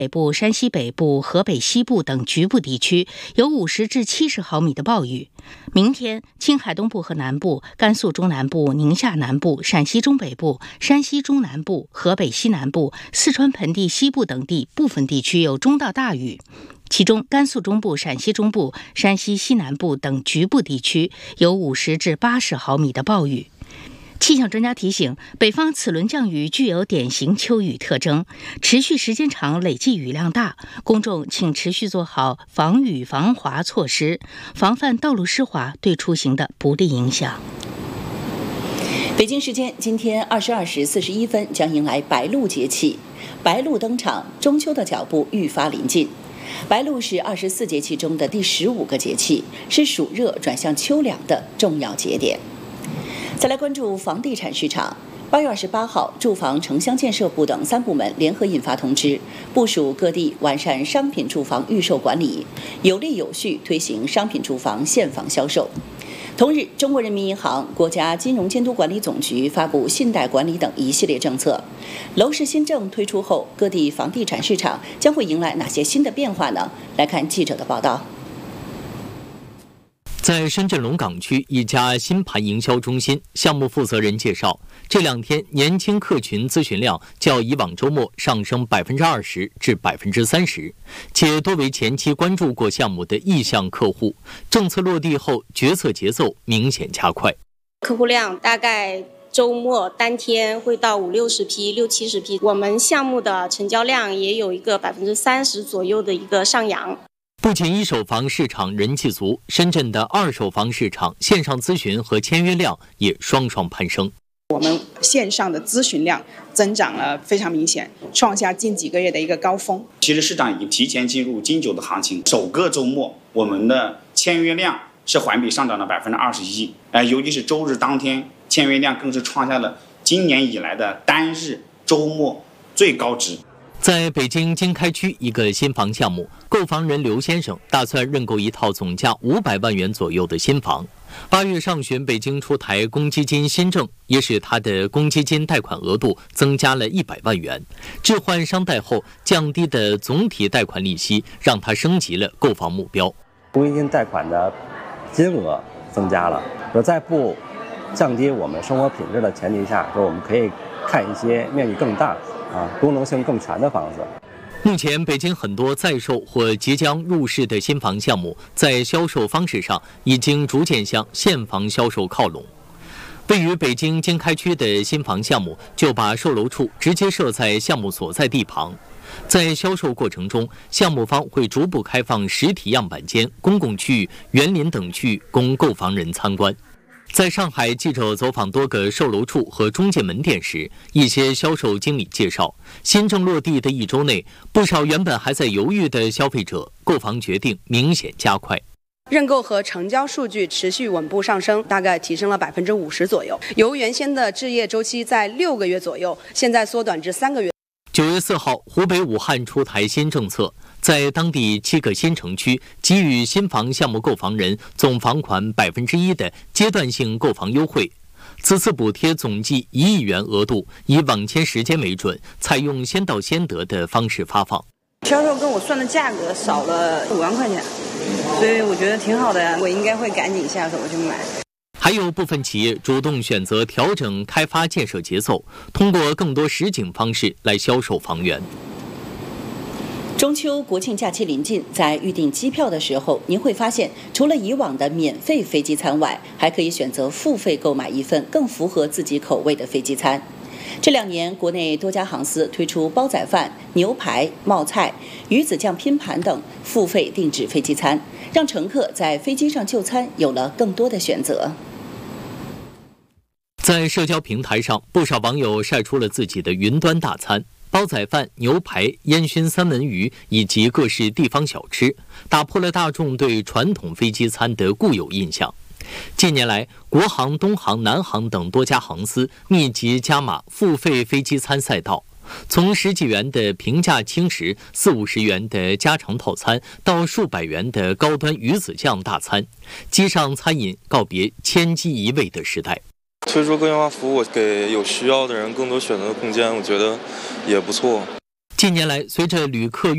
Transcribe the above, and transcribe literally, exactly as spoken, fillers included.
北部、山西北部、河北西部等局部地区有五十至七十毫米的暴雨。明天，青海东部和南部、甘肃中南部、宁夏南部、陕西中北部、山西中南部、河北西南部、四川盆地西部等地部分地区有中到大雨。其中，甘肃中部、陕西中部、山西西南部等局部地区有五十至八十毫米的暴雨。气象专家提醒，北方此轮降雨具有典型秋雨特征，持续时间长，累计雨量大，公众请持续做好防雨防滑措施，防范道路湿滑对出行的不利影响。 北京时间今天二十二时四十一分将迎来白露节气，白露登场，中秋的脚步愈发临近。白露是二十四节气中的第十五个节气，是暑热转向秋凉的重要节点。再来关注房地产市场。八月二十八号，住房城乡建设部等三部门联合印发通知，部署各地完善商品住房预售管理，有力有序推行商品住房现房销售。同日，中国人民银行、国家金融监督管理总局发布信贷管理等一系列政策。楼市新政推出后，各地房地产市场将会迎来哪些新的变化呢？来看记者的报道。 在深圳龙岗区一家新盘营销中心，项目负责人介绍，这两天年轻客群咨询量较以往周末上升百分之二十至百分之三十，且多为前期关注过项目的意向客户。政策落地后，决策节奏明显加快。 客户量大概周末当天会到五六十批、六七十批，我们项目的成交量也有一个百分之三十左右的一个上扬。 不仅一手房市场人气足，深圳的二手房市场线上咨询和签约量也双双攀升。 我们线上的咨询量增长了非常明显，创下近几个月的一个高峰。 其实市场已经提前进入金九的行情，首个周末我们的签约量是环比上涨了百分之二十一，呃，尤其是周日当天签约量更是创下了今年以来的单日周末最高值。 在北京经开区一个新房项目，购房人刘先生打算认购一套总价五百万元左右的新房。八月上旬，北京出台公积金新政，也使他的公积金贷款额度增加了一百万元。置换商贷后降低的总体贷款利息，让他升级了购房目标。 公积金贷款的金额增加了，说在不降低我们生活品质的前提下，说我们可以看一些面积更大、啊功能性更全的房子。 目前，北京很多在售或即将入市的新房项目，在销售方式上已经逐渐向现房销售靠拢。位于北京经开区的新房项目，就把售楼处直接设在项目所在地旁。在销售过程中，项目方会逐步开放实体样板间、公共区域、园林等区域供购房人参观。在上海，记者走访多个售楼处和中介门店时，一些销售经理介绍，新政落地的一周内，不少原本还在犹豫的消费者购房决定明显加快。 认购和成交数据持续稳步上升，大概提升了百分之五十左右。由原先的置业周期在六个月左右，现在缩短至三个月。 九月四号，湖北武汉出台新政策，在当地七个新城区给予新房项目购房人总房款百分之一的阶段性购房优惠。此次补贴总计一亿元额度，以网签时间为准，采用先到先得的方式发放。 销售跟我算的价格少了五万块钱，所以我觉得挺好的呀，我应该会赶紧下手去买。 还有部分企业主动选择调整开发建设节奏，通过更多实景方式来销售房源。 中秋国庆假期临近，在预订机票的时候，您会发现，除了以往的免费飞机餐外，还可以选择付费购买一份更符合自己口味的飞机餐。这两年，国内多家航司推出煲仔饭、牛排、冒菜、鱼子酱拼盘等付费定制飞机餐，让乘客在飞机上就餐有了更多的选择。 在社交平台上，不少网友晒出了自己的云端大餐。煲仔饭、牛排、烟熏三文鱼以及各式地方小吃，打破了大众对传统飞机餐的固有印象。近年来，国航、东航、南航等多家航司密集加码付费飞机餐赛道，从十几元的平价轻食、四五十元的家常套餐，到数百元的高端鱼子酱大餐，机上餐饮告别千机一位的时代。 推出个性化服务，给有需要的人更多选择的空间，我觉得也不错。 近年来，随着旅客